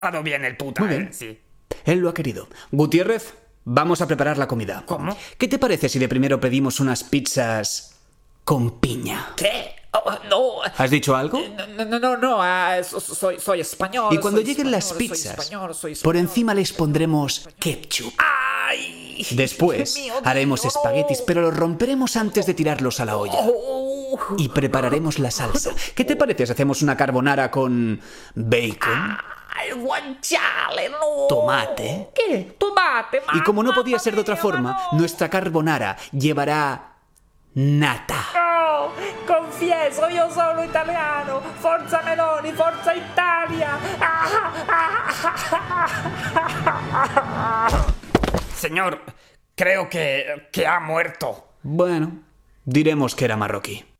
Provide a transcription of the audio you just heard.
preparado bien el puta, Muy bien. sí. Él lo ha querido. Gutiérrez, vamos a preparar la comida. ¿Cómo? ¿Qué te parece si de primero pedimos unas pizzas con piña? ¿Qué? Oh, no. ¿Has dicho algo? No, soy español. Y cuando soy lleguen las español, pizzas, soy por español. encima les pondremos ketchup. ¡Ay! Después Dios mío, haremos Dios, espaguetis, no. pero los romperemos antes de tirarlos a la olla. Oh. Y prepararemos la salsa. ¿Qué te parece si hacemos una carbonara con bacon, ¡Ay, guanciale, no! tomate? ¿Qué? Tomate, Y como no podía mamma ser de otra mia, forma, no. nuestra carbonara llevará nata. No, confieso, io sono italiano. Forza Meloni, forza Italia. Señor, creo que ha muerto. Bueno, diremos que era marroquí.